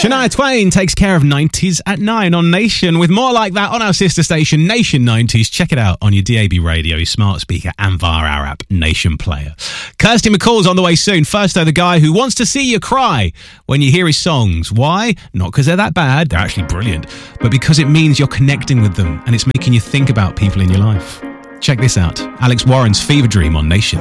Shania Twain takes care of 90s at 9 on Nation, with more like that on our sister station, Nation 90s. Check it out on your DAB radio, your smart speaker, and via our app, Nation Player. Kirsty McCall's on the way soon. First, though, the guy who wants to see you cry when you hear his songs. Why? Not because they're that bad, they're actually brilliant, but because it means you're connecting with them and it's making you think about people in your life. Check this out. Alex Warren's Fever Dream on Nation.